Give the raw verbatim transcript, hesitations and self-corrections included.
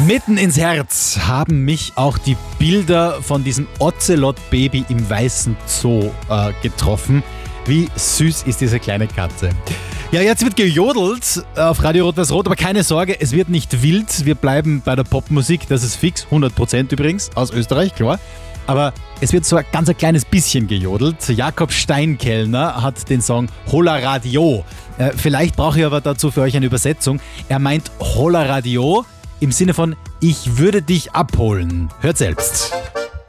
Mitten ins Herz haben mich auch die Bilder von diesem Ocelot-Baby im weißen Zoo äh, getroffen. Wie süß ist diese kleine Katze. Ja, jetzt wird gejodelt auf Radio Rot-Weiß-Rot, aber keine Sorge, es wird nicht wild. Wir bleiben bei der Popmusik, das ist fix, hundert Prozent übrigens, aus Österreich, klar. Aber es wird so ein ganz ein kleines bisschen gejodelt. Jakob Steinkellner hat den Song Hola Radio. Äh, vielleicht brauche ich aber dazu für euch eine Übersetzung. Er meint Hola Radio im Sinne von Ich würde dich abholen. Hört selbst.